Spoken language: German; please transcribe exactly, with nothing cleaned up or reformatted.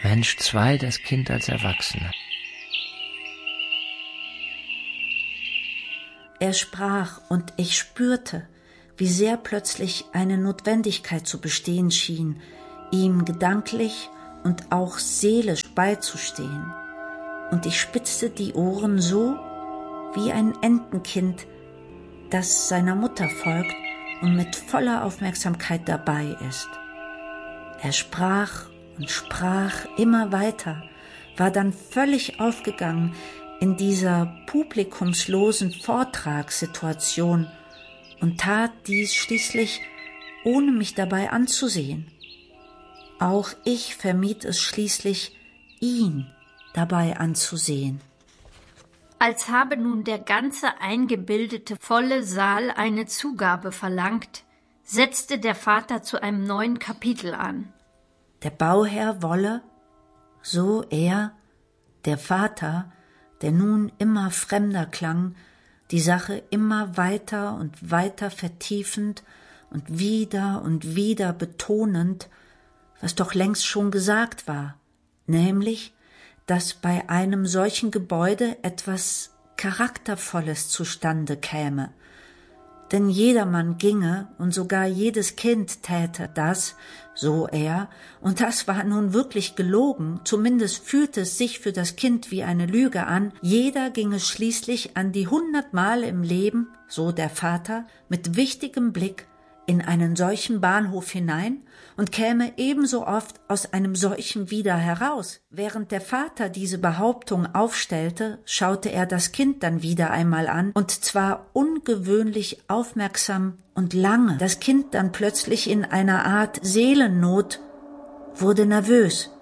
Mensch zwei, das Kind als Erwachsener. Er sprach, und ich spürte, wie sehr plötzlich eine Notwendigkeit zu bestehen schien, ihm gedanklich und auch seelisch beizustehen. Und ich spitzte die Ohren so, wie ein Entenkind, das seiner Mutter folgt und mit voller Aufmerksamkeit dabei ist. Er sprach und sprach immer weiter, war dann völlig aufgegangen in dieser publikumslosen Vortragssituation und tat dies schließlich, ohne mich dabei anzusehen. Auch ich vermied es schließlich, ihn dabei anzusehen. Als habe nun der ganze eingebildete volle Saal eine Zugabe verlangt, setzte der Vater zu einem neuen Kapitel an. Der Bauherr wolle, so er, der Vater, der nun immer fremder klang, die Sache immer weiter und weiter vertiefend und wieder und wieder betonend, was doch längst schon gesagt war, nämlich, dass bei einem solchen Gebäude etwas Charaktervolles zustande käme. Denn jedermann ginge und sogar jedes Kind täte das, so er, und das war nun wirklich gelogen, zumindest fühlte es sich für das Kind wie eine Lüge an, jeder ginge schließlich an die hundertmal im Leben, so der Vater, mit wichtigem Blick in einen solchen Bahnhof hinein und käme ebenso oft aus einem solchen wieder heraus. Während der Vater diese Behauptung aufstellte, schaute er das Kind dann wieder einmal an, und zwar ungewöhnlich aufmerksam und lange. Das Kind dann plötzlich in einer Art Seelennot wurde nervös